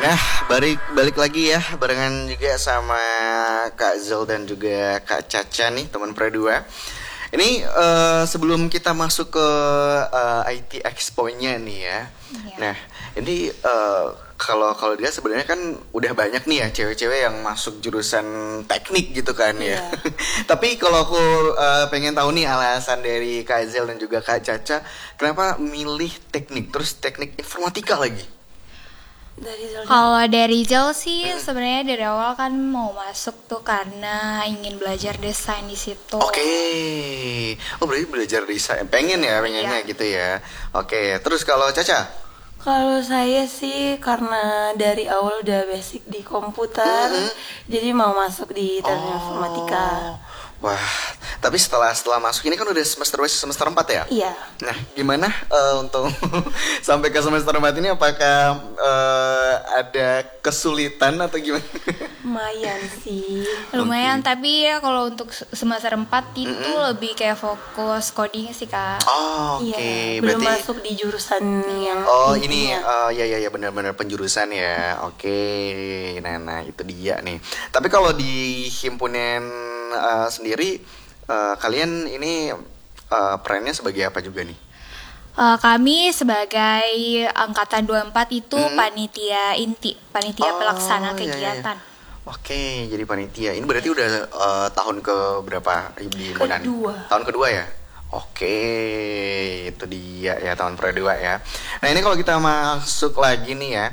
Nah, balik lagi ya barengan juga sama Kak Zal dan juga Kak Caca nih teman Pro 2. Ini sebelum kita masuk ke IT Expo-nya nih ya. Iya. Nah, ini kalau dia sebenarnya kan udah banyak nih ya cewek-cewek yang masuk jurusan teknik gitu kan ya. Iya. Tapi kalau aku pengen tahu nih alasan dari Kak Zal dan juga Kak Caca, kenapa milih teknik terus teknik informatika lagi? Kalau dari Rizal sih sebenarnya dari awal kan mau masuk tuh karena ingin belajar desain di situ. Oke. Oh, berarti belajar desain. Pengennya Iya. gitu ya. Oke, terus kalau Caca? Kalau saya sih karena dari awal udah basic di komputer, jadi mau masuk di teknik informatika. Wah, tapi setelah masuk ini kan udah semester 4 ya? Iya. Nah, gimana untuk sampai ke semester 4 ini apakah ada kesulitan atau gimana? Lumayan sih. Lumayan, tapi ya kalau untuk semester 4 itu lebih kayak fokus coding sih, Kak. Oh, oke. Iya, belum Berarti masuk di jurusan yang oh ini intinya. ya benar-benar penjurusan ya. Oke. Nah itu dia nih. Tapi kalau di himpunan sendiri kalian ini perannya sebagai apa juga nih? Kami sebagai angkatan 24 itu panitia inti, panitia pelaksana iya. kegiatan. Oke, jadi panitia. Ini berarti udah tahun ke berapa di himpunan? Kedua. Tahun kedua ya? Oke, itu dia ya tahun Pro 2 ya. Nah ini kalau kita masuk lagi nih ya,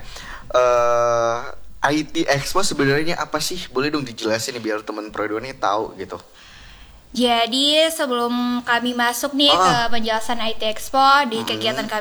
IT Expo sebenarnya apa sih? Boleh dong dijelasin nih biar teman Pro 2 nih tahu gitu. Jadi sebelum kami masuk nih ke penjelasan IT Expo di kegiatan kami